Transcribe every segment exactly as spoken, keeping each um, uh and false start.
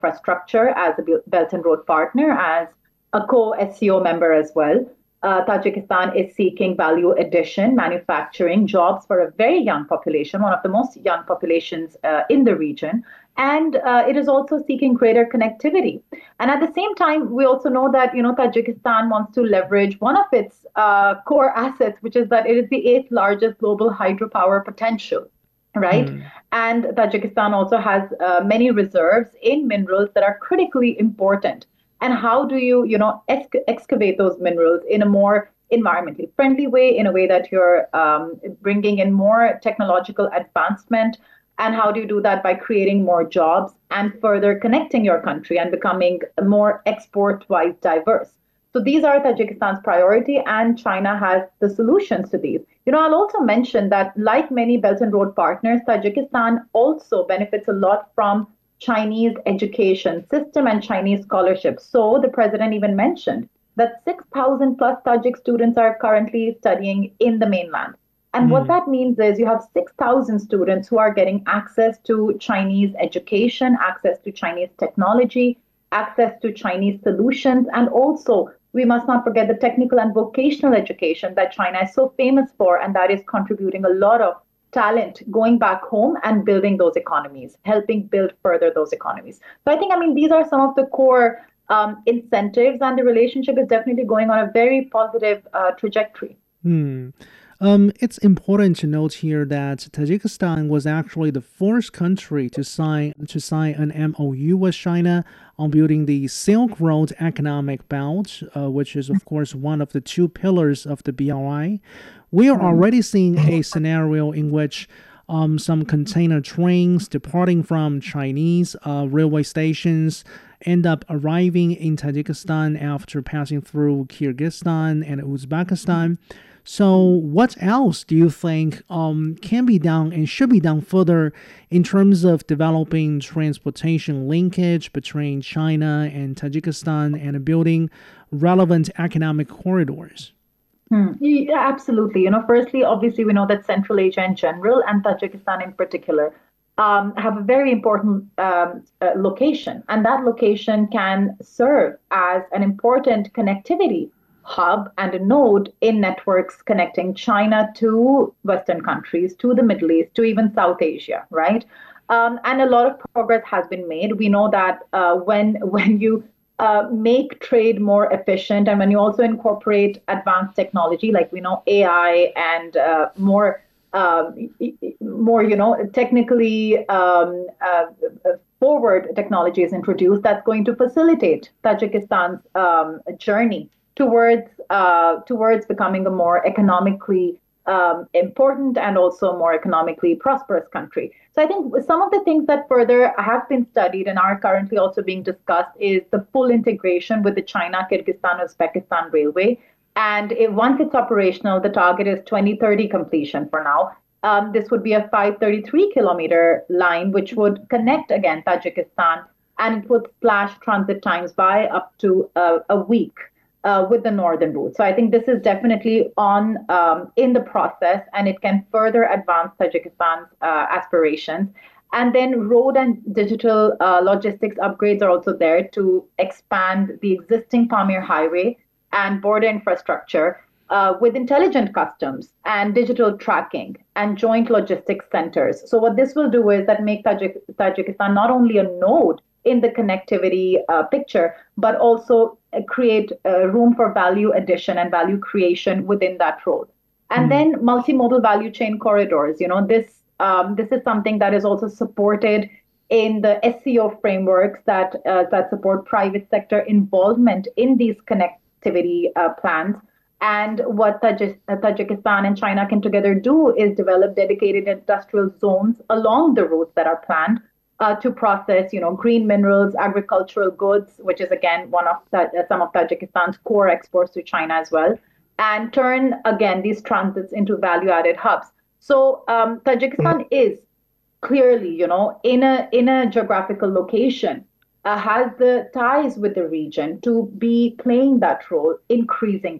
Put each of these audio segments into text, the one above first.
Infrastructure as a Belt and Road partner, as a co-S C O member as well. Uh, Tajikistan is seeking value addition, manufacturing, jobs for a very young population, one of the most young populations uh, in the region. And uh, it is also seeking greater connectivity. And at the same time, we also know that, you know, Tajikistan wants to leverage one of its uh, core assets, which is that it is the eighth largest global hydropower potential, right? Hmm. And Tajikistan also has uh, many reserves in minerals that are critically important. And how do you, you know, exc- excavate those minerals in a more environmentally friendly way, in a way that you're um, bringing in more technological advancement? And how do you do that by creating more jobs and further connecting your country and becoming more export-wise diverse? So these are Tajikistan's priority, and China has the solutions to these. You know, I'll also mention that, like many Belt and Road partners, Tajikistan also benefits a lot from Chinese education system and Chinese scholarships. So the president even mentioned that six thousand plus Tajik students are currently studying in the mainland. And what Hmm. that means is you have six thousand students who are getting access to Chinese education, access to Chinese technology, access to Chinese solutions, and also we must not forget the technical and vocational education that China is so famous for, and that is contributing a lot of talent going back home and building those economies, helping build further those economies. So I think, I mean, these are some of the core um, incentives, and the relationship is definitely going on a very positive uh, trajectory. Hmm. Um, it's important to note here that Tajikistan was actually the first country to sign to sign an M O U with China on building the Silk Road Economic Belt, uh, which is of course one of the two pillars of the B R I. We are Hmm. already seeing a scenario in which um, some container trains departing from Chinese uh, railway stations end up arriving in Tajikistan after passing through Kyrgyzstan and Uzbekistan. So, what else do you think um, can be done and should be done further in terms of developing transportation linkage between China and Tajikistan and building relevant economic corridors? Hmm. Yeah, absolutely. You know, firstly, obviously, we know that Central Asia in general and Tajikistan in particular um, have a very important um, uh, location, and that location can serve as an important connectivity hub and a node in networks connecting China to Western countries, to the Middle East, to even South Asia, right? Um, and a lot of progress has been made. We know that uh, when when you uh, make trade more efficient, and when you also incorporate advanced technology, like we know A I and uh, more, um, more you know, technically um, uh, forward technology is introduced, that's going to facilitate Tajikistan's um, journey towards uh, towards becoming a more economically um, important and also more economically prosperous country. So I think some of the things that further have been studied and are currently also being discussed is the full integration with the China, Kyrgyzstan, Uzbekistan railway. And it, once it's operational, the target is twenty thirty completion for now. Um, this would be a five hundred thirty-three kilometer line, which would connect again Tajikistan, and it would slash transit times by up to uh, a week uh, with the northern route. So I think this is definitely on um, in the process, and it can further advance Tajikistan's uh, aspirations. And then road and digital uh, logistics upgrades are also there to expand the existing Pamir Highway and border infrastructure uh, with intelligent customs and digital tracking and joint logistics centers. So what this will do is that make Tajik- Tajikistan not only a node in the connectivity uh, picture, but also uh, create uh, room for value addition and value creation within that road. And Hmm. then multimodal value chain corridors. You know, this um, this is something that is also supported in the S C O frameworks that uh, that support private sector involvement in these connectivity uh, plans. And what Tajik- uh, Tajikistan and China can together do is develop dedicated industrial zones along the routes that are planned uh, to process, you know, green minerals, agricultural goods, which is again one of the, uh, some of Tajikistan's core exports to China as well, and turn again these transits into value-added hubs. So um, Tajikistan is clearly, you know, in a in a geographical location, uh, has the ties with the region to be playing that role increasingly.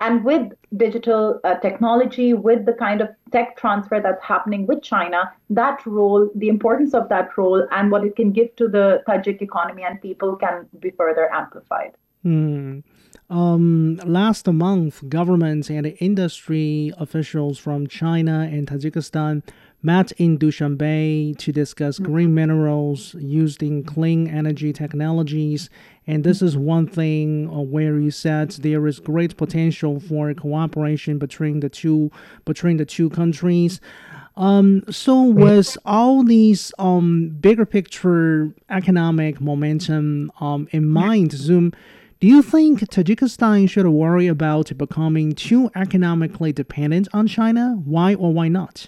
And with digital uh, technology, with the kind of tech transfer that's happening with China, that role, the importance of that role and what it can give to the Tajik economy and people can be further amplified. Hmm. Um, last month, government and industry officials from China and Tajikistan met in Dushanbe to discuss green minerals used in clean energy technologies. And this is one thing uh, where you said there is great potential for cooperation between the two between the two countries. Um, so with all these um, bigger picture economic momentum um, in mind, Zoom, do you think Tajikistan should worry about becoming too economically dependent on China? Why or why not?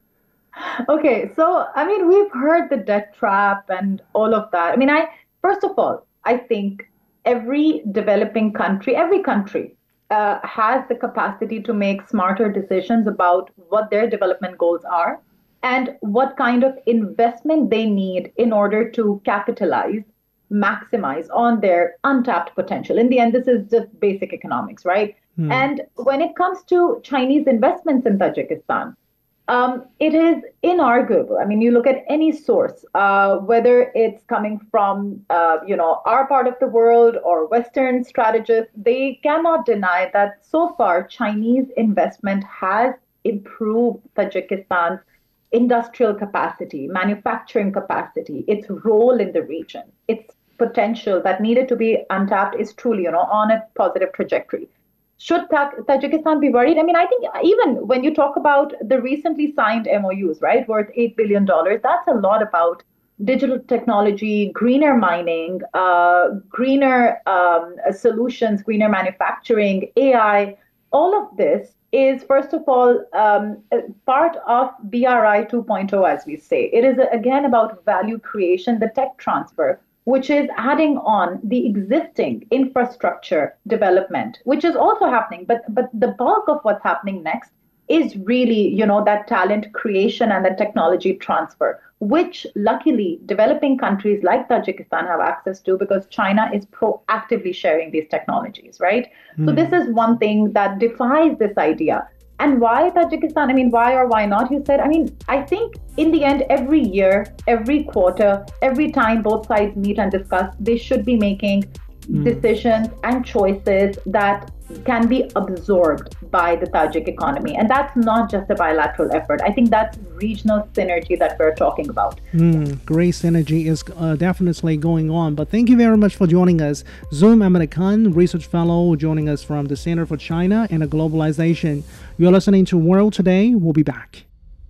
Okay, so I mean, we've heard the debt trap and all of that. I mean, I first of all, I think every developing country, every country uh, has the capacity to make smarter decisions about what their development goals are and what kind of investment they need in order to capitalize, maximize on their untapped potential. In the end, this is just basic economics, right? Hmm. And when it comes to Chinese investments in Tajikistan, um, it is inarguable. I mean, you look at any source, uh, whether it's coming from, uh, you know, our part of the world or Western strategists, they cannot deny that so far Chinese investment has improved Tajikistan's industrial capacity, manufacturing capacity, its role in the region, its potential that needed to be untapped is truly, you know, on a positive trajectory. Should Tajikistan be worried? I mean, I think even when you talk about the recently signed M O Us, right, worth eight billion dollars, that's a lot about digital technology, greener mining, uh, greener um, solutions, greener manufacturing, A I. All of this is, first of all, um, part of B R I 2.0, as we say. It is, again, about value creation, the tech transfer, which is adding on the existing infrastructure development, which is also happening. But but the bulk of what's happening next is really, you know, that talent creation and the technology transfer, which luckily developing countries like Tajikistan have access to because China is proactively sharing these technologies, right? So this Hmm. is one thing that defies this idea. And why Tajikistan? I mean, why or why not? You said, I mean, I think in the end, every year, every quarter, every time both sides meet and discuss, they should be making Hmm. decisions and choices that can be absorbed by the Tajik economy. And that's not just a bilateral effort. I think that's regional synergy that we're talking about. Hmm. Great synergy is uh, definitely going on. But thank you very much for joining us. Zoom Ahmed Khan, research fellow, joining us from the Center for China and Globalization. You're listening to World Today. We'll be back.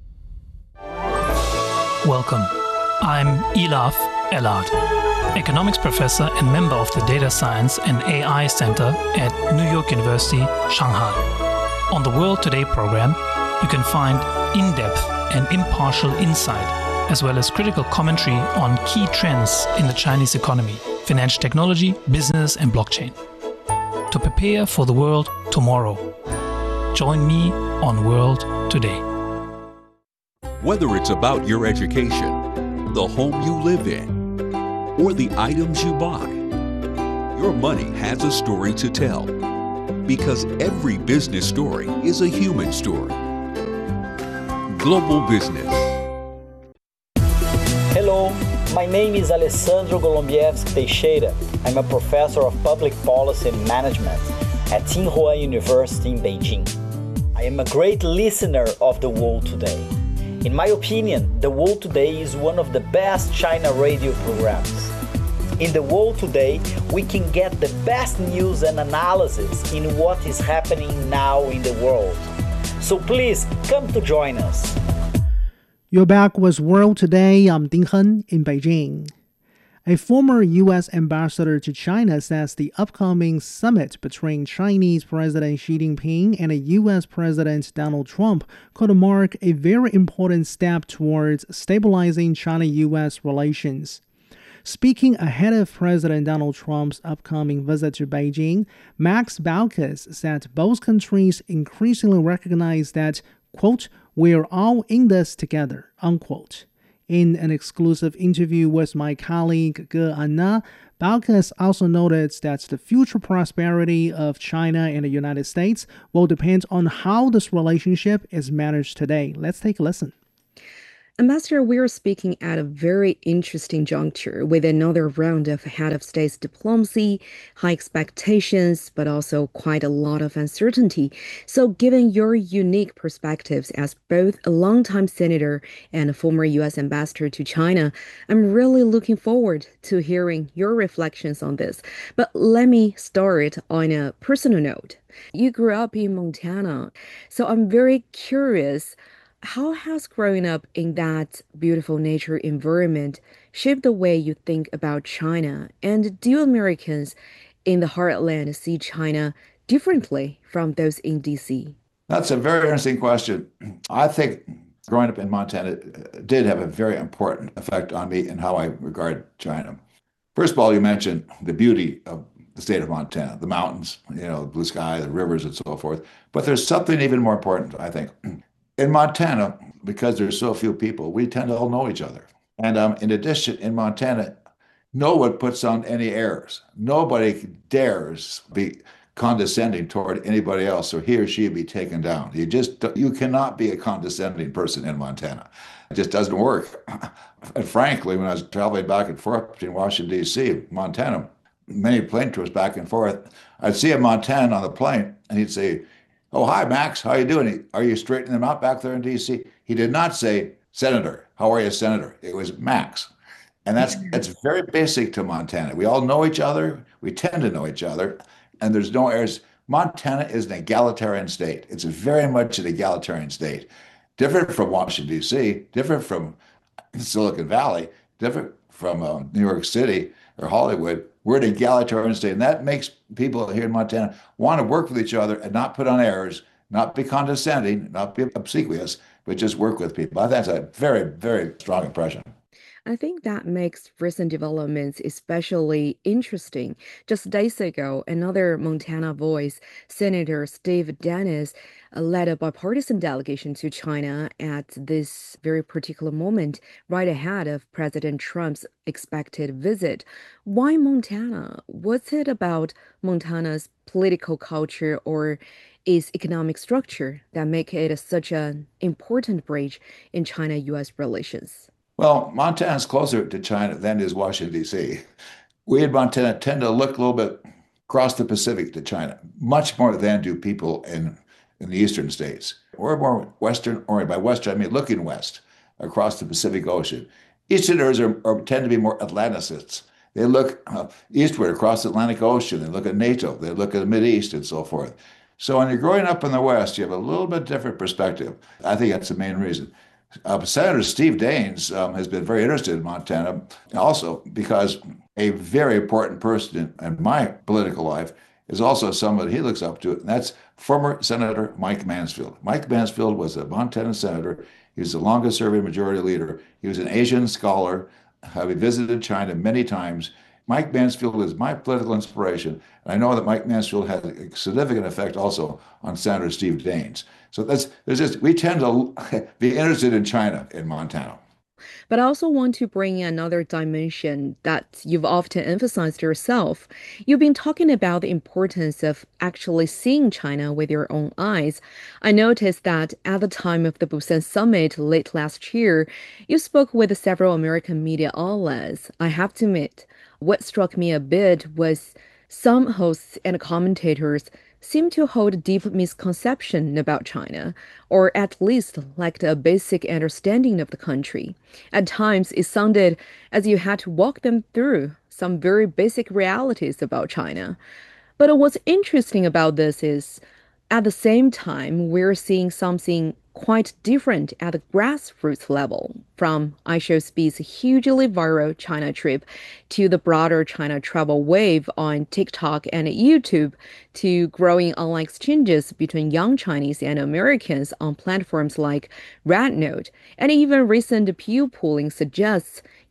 Welcome. I'm Elaf Elad, economics professor and member of the Data Science and A I Center at New York University, Shanghai. On the World Today program, you can find in-depth and impartial insight, as well as critical commentary on key trends in the Chinese economy, financial technology, business, and blockchain. To prepare for the world tomorrow, join me on World Today. Whether it's about your education, the home you live in, or the items you buy, your money has a story to tell. Because every business story is a human story. Global Business. Hello, my name is Alessandro Golombieski Teixeira. I'm a professor of public policy and management at Tsinghua University in Beijing. I am a great listener of The World Today. In my opinion, The World Today is one of the best China radio programs. In The World Today, we can get the best news and analysis in what is happening now in the world. So please come to join us. You're back with World Today. I'm Ding Hen in Beijing. A former U S ambassador to China says the upcoming summit between Chinese President Xi Jinping and U S President Donald Trump could mark a very important step towards stabilizing China-U S relations. Speaking ahead of President Donald Trump's upcoming visit to Beijing, Max Baucus said both countries increasingly recognize that, quote, "we're all in this together," unquote. In an exclusive interview with my colleague Ge Anna, Baucus also noted that the future prosperity of China and the United States will depend on how this relationship is managed today. Let's take a listen. Ambassador, we are speaking at a very interesting juncture with another round of head of state's diplomacy, high expectations, but also quite a lot of uncertainty. So given your unique perspectives as both a longtime senator and a former U S ambassador to China, I'm really looking forward to hearing your reflections on this. But let me start on a personal note. You grew up in Montana, so I'm very curious. How has growing up in that beautiful nature environment shaped the way you think about China? And do Americans in the heartland see China differently from those in D C? That's a very interesting question. I think growing up in Montana did have a very important effect on me and how I regard China. First of all, you mentioned the beauty of the state of Montana, the mountains, you know, the blue sky, the rivers, and so forth. But there's something even more important, I think. In Montana, because there's so few people, we tend to all know each other. And um, in addition, in Montana, no one puts on any airs. Nobody dares be condescending toward anybody else, or he or she be taken down. You just you cannot be a condescending person in Montana. It just doesn't work. And frankly, when I was traveling back and forth between Washington, D C, Montana, many plane tours back and forth, I'd see a Montanan on the plane, and he'd say, "Oh, hi, Max. How you doing? Are you straightening them out back there in D C?" He did not say, "Senator, how are you, Senator?" It was Max. And that's that's very basic to Montana. We all know each other. We tend to know each other. And there's no airs. Montana is an egalitarian state. It's very much an egalitarian state. Different from Washington, D C, different from Silicon Valley, different from uh, New York City or Hollywood. We're an egalitarian state, and that makes people here in Montana want to work with each other and not put on airs, not be condescending, not be obsequious, but just work with people. I think that's a very, very strong impression. I think that makes recent developments especially interesting. Just days ago, another Montana voice, Senator Steve Dennis, uh, led a bipartisan delegation to China at this very particular moment, right ahead of President Trump's expected visit. Why Montana? What's it about Montana's political culture or its economic structure that make it such an important bridge in China-U S relations? Well, Montana's closer to China than is Washington, D C. We in Montana tend to look a little bit across the Pacific to China, much more than do people in, in the eastern states. We're more Western oriented. By Western, I mean looking west across the Pacific Ocean. Easterners are, are, tend to be more Atlanticists. They look uh, eastward across the Atlantic Ocean. They look at NATO. They look at the Mideast and so forth. So when you're growing up in the West, you have a little bit different perspective. I think that's the main reason. Uh, Senator Steve Daines um, has been very interested in Montana also because a very important person in, in my political life is also someone he looks up to, and that's former Senator Mike Mansfield. Mike Mansfield was a Montana senator. He was the longest serving majority leader. He was an Asian scholar, having visited China many times. Mike Mansfield is my political inspiration, and I know that Mike Mansfield had a significant effect also on Senator Steve Daines. So that's there's just we tend to be interested in China in Montana. But I also want to bring in another dimension that you've often emphasized yourself. You've been talking about the importance of actually seeing China with your own eyes. I noticed that at the time of the Busan Summit late last year, you spoke with several American media outlets. I have to admit, what struck me a bit was some hosts and commentators seem to hold a deep misconception about China, or at least lacked a basic understanding of the country. At times, it sounded as you had to walk them through some very basic realities about China. But what's interesting about this is, at the same time, we're seeing something quite different at the grassroots level, from Aisha Spee's hugely viral China trip to the broader China travel wave on TikTok and YouTube to growing online exchanges between young Chinese and Americans on platforms like Radnote. And even recent Pew polling suggests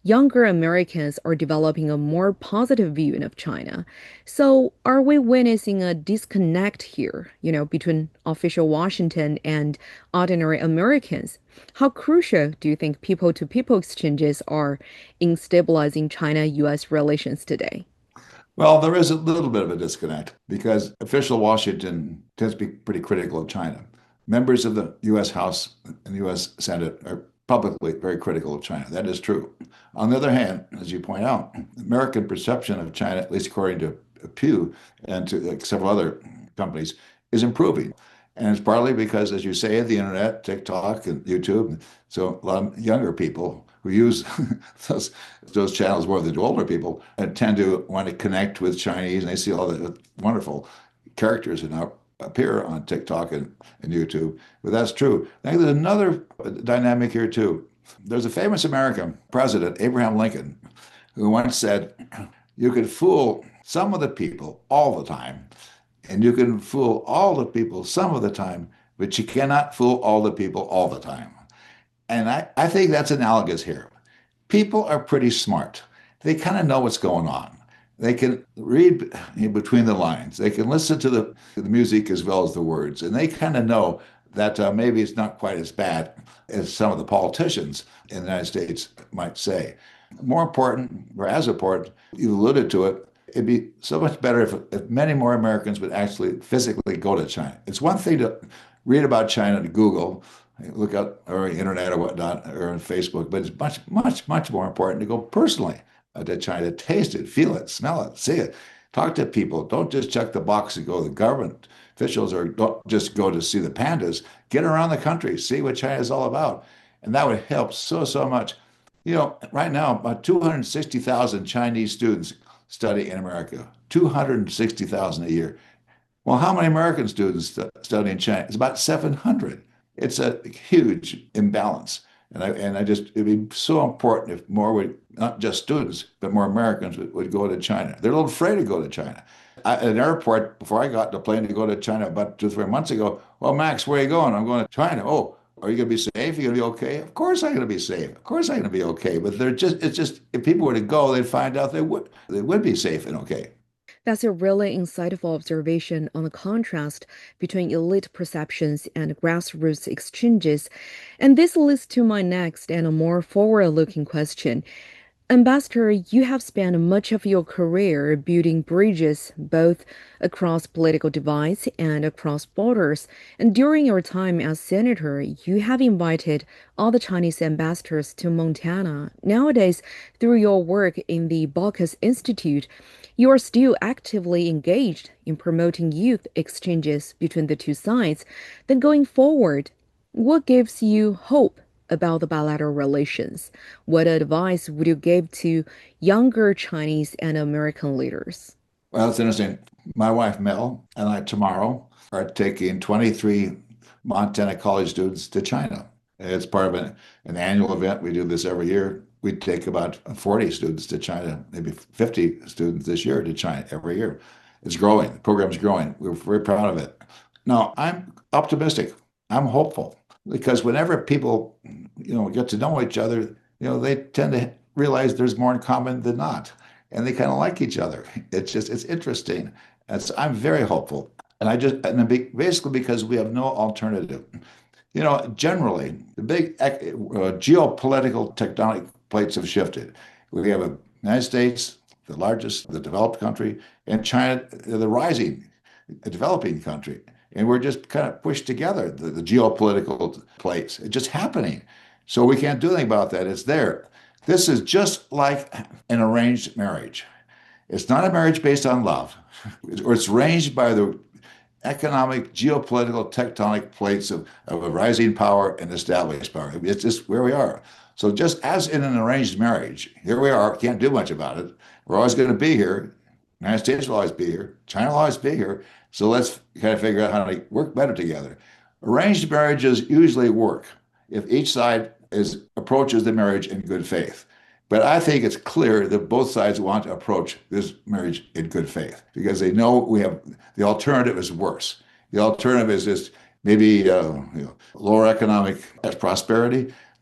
younger Americans are developing a more positive view of China. So, are we witnessing a disconnect here, you know, between official Washington and ordinary Americans? How crucial do you think people-to-people exchanges are in stabilizing China-U S relations today? Well, there is a little bit of a disconnect because official Washington tends to be pretty critical of China. Members of the U S House and the U S Senate are publicly very critical of China. That is true. On the other hand, as you point out, American perception of China, at least according to Pew and to like, several other companies, is improving. And it's partly because, as you say, the internet, TikTok, and YouTube, so a lot of younger people who use those, those channels more than older people and tend to want to connect with Chinese, and they see all the wonderful characters that now appear on TikTok and, and YouTube. But that's true. I think there's another dynamic here, too. There's a famous American president, Abraham Lincoln, who once said, you could fool some of the people all the time, and you can fool all the people some of the time, but you cannot fool all the people all the time. And I, I think that's analogous here. People are pretty smart. They kind of know what's going on. They can read in between the lines. They can listen to the, the music as well as the words. And they kind of know that uh, maybe it's not quite as bad as some of the politicians in the United States might say. More important, or as important, you alluded to it, it'd be so much better if, if many more Americans would actually physically go to China. It's one thing to read about China to Google, look up or internet or whatnot, or on Facebook, but it's much, much, much more important to go personally to China, taste it, feel it, smell it, see it, talk to people. Don't just check the box and go to the government officials, or don't just go to see the pandas. Get around the country, see what China is all about. And that would help so, so much. You know, right now, about two hundred sixty thousand Chinese students study in America, two hundred sixty thousand a year. Well, how many American students study in China? It's about seven hundred. It's a huge imbalance. And I, and I just, it'd be so important if more would, not just students, but more Americans would, would go to China. They're a little afraid to go to China. I, at an airport, before I got on the plane to go to China about two, three months ago, well, Max, where are you going? I'm going to China. Oh, are you going to be safe? Are you going to be okay? Of course I'm going to be safe. Of course I'm going to be okay. But they're just, it's just, if people were to go, they'd find out they would, they would be safe and okay. That's a really insightful observation on the contrast between elite perceptions and grassroots exchanges. And this leads to my next and a more forward-looking question. Ambassador, you have spent much of your career building bridges both across political divides and across borders. And during your time as senator, you have invited all the Chinese ambassadors to Montana. Nowadays, through your work in the Baucus Institute, you are still actively engaged in promoting youth exchanges between the two sides. Then going forward, what gives you hope about the bilateral relations? What advice would you give to younger Chinese and American leaders? Well, it's interesting. My wife, Mel, and I tomorrow are taking twenty-three Montana college students to China. It's part of an, an annual event. We do this every year. We take about forty students to China, maybe fifty students this year to China every year. It's growing. The program's growing. We're very proud of it. Now, I'm optimistic. I'm hopeful. Because whenever people, you know, get to know each other, you know, they tend to realize there's more in common than not, and they kind of like each other. It's just, it's interesting. And so I'm very hopeful, and I just, and basically because we have no alternative. You know, generally, the big uh, geopolitical tectonic plates have shifted. We have a United States, the largest, the developed country, and China, the rising, developing country. And we're just kind of pushed together, the, the geopolitical plates. It's just happening. So we can't do anything about that. It's there. This is just like an arranged marriage. It's not a marriage based on love, or it's arranged by the economic, geopolitical, tectonic plates of, of a rising power and established power. It's just where we are. So just as in an arranged marriage, here we are, can't do much about it. We're always going to be here. The United States will always be here. China will always be here. So let's kind of figure out how to work better together. Arranged marriages usually work if each side is approaches the marriage in good faith. But I think it's clear that both sides want to approach this marriage in good faith because they know we have the alternative is worse. The alternative is just maybe uh, you know, lower economic prosperity,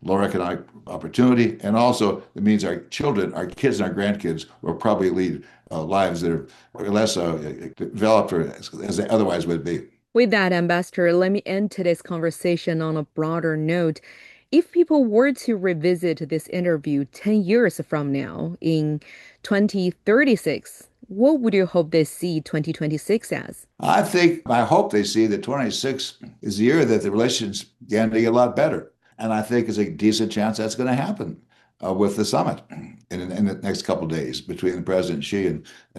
lower economic opportunity, and also it means our children, our kids, and our grandkids will probably lead uh, lives that are less uh, developed or as, as they otherwise would be. With that, Ambassador, let me end today's conversation on a broader note. If people were to revisit this interview ten years from now, in twenty thirty-six, what would you hope they see twenty twenty-six as? I think, I hope they see that twenty-six is the year that the relations began to get a lot better. And I think there's a decent chance that's going to happen uh, with the summit in, in the next couple of days between President Xi and,